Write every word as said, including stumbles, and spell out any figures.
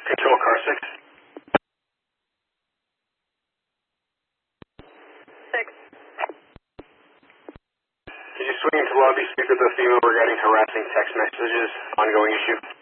Control car six. Six. Can you swing into lobby, speak with the female regarding harassing text messages, ongoing issue?